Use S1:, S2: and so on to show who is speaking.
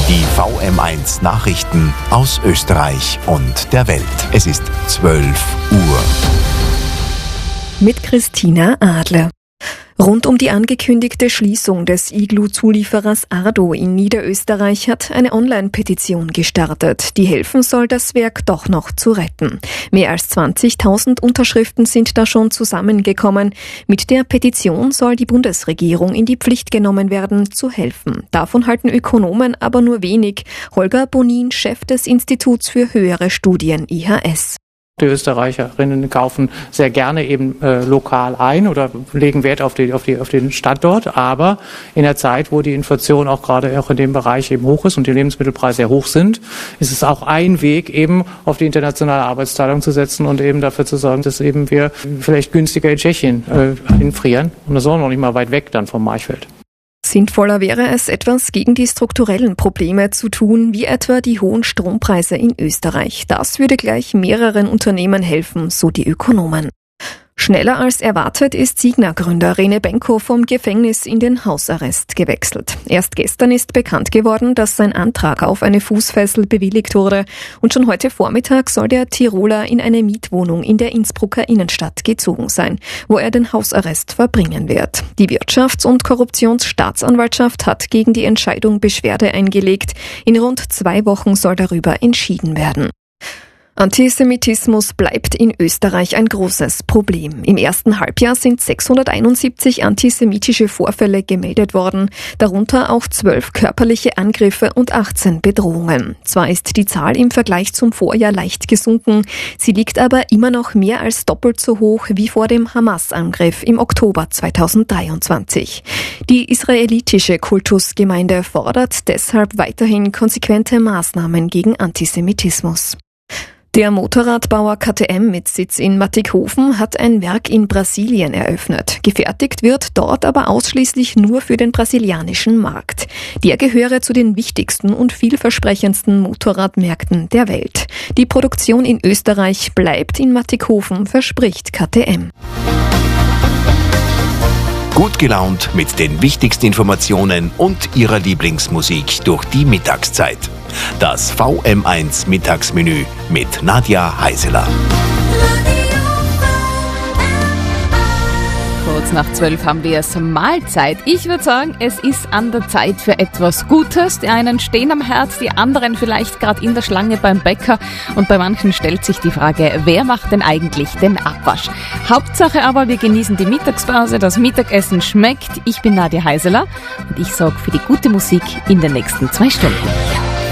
S1: Die VM1 Nachrichten aus Österreich und der Welt. Es ist 12 Uhr.
S2: Mit Christina Adler. Rund um die angekündigte Schließung des Iglu-Zulieferers Ardo in Niederösterreich hat eine Online-Petition gestartet, die helfen soll, das Werk doch noch zu retten. Mehr als 20.000 Unterschriften sind da schon zusammengekommen. Mit der Petition soll die Bundesregierung in die Pflicht genommen werden, zu helfen. Davon halten Ökonomen aber nur wenig. Holger Bonin, Chef des Instituts für höhere Studien IHS.
S3: Die Österreicherinnen kaufen sehr gerne eben lokal ein oder legen Wert auf den Standort. Aber in der Zeit, wo die Inflation auch gerade auch in dem Bereich eben hoch ist und die Lebensmittelpreise sehr hoch sind, ist es auch ein Weg, eben auf die internationale Arbeitsteilung zu setzen und eben dafür zu sorgen, dass eben wir vielleicht günstiger in Tschechien einfrieren. Und das ist auch noch nicht mal weit weg dann vom Marchfeld.
S2: Sinnvoller wäre es, etwas gegen die strukturellen Probleme zu tun, wie etwa die hohen Strompreise in Österreich. Das würde gleich mehreren Unternehmen helfen, so die Ökonomen. Schneller als erwartet ist Signa-Gründer Rene Benko vom Gefängnis in den Hausarrest gewechselt. Erst gestern ist bekannt geworden, dass sein Antrag auf eine Fußfessel bewilligt wurde und schon heute Vormittag soll der Tiroler in eine Mietwohnung in der Innsbrucker Innenstadt gezogen sein, wo er den Hausarrest verbringen wird. Die Wirtschafts- und Korruptionsstaatsanwaltschaft hat gegen die Entscheidung Beschwerde eingelegt. In rund 2 Wochen soll darüber entschieden werden. Antisemitismus bleibt in Österreich ein großes Problem. Im ersten Halbjahr sind 671 antisemitische Vorfälle gemeldet worden, darunter auch 12 körperliche Angriffe und 18 Bedrohungen. Zwar ist die Zahl im Vergleich zum Vorjahr leicht gesunken, sie liegt aber immer noch mehr als doppelt so hoch wie vor dem Hamas-Angriff im Oktober 2023. Die israelitische Kultusgemeinde fordert deshalb weiterhin konsequente Maßnahmen gegen Antisemitismus. Der Motorradbauer KTM mit Sitz in Mattighofen hat ein Werk in Brasilien eröffnet. Gefertigt wird dort aber ausschließlich nur für den brasilianischen Markt. Der gehöre zu den wichtigsten und vielversprechendsten Motorradmärkten der Welt. Die Produktion in Österreich bleibt in Mattighofen, verspricht KTM.
S1: Gut gelaunt mit den wichtigsten Informationen und Ihrer Lieblingsmusik durch die Mittagszeit. Das VM1 Mittagsmenü mit Nadja Heiseler.
S4: Kurz nach 12 haben wir es Mahlzeit. Ich würde sagen, es ist an der Zeit für etwas Gutes. Die einen stehen am Herd, die anderen vielleicht gerade in der Schlange beim Bäcker. Und bei manchen stellt sich die Frage, wer macht denn eigentlich den Abwasch? Hauptsache aber, wir genießen die Mittagspause, das Mittagessen schmeckt. Ich bin Nadja Heiseler und ich sorge für die gute Musik in den nächsten 2 Stunden.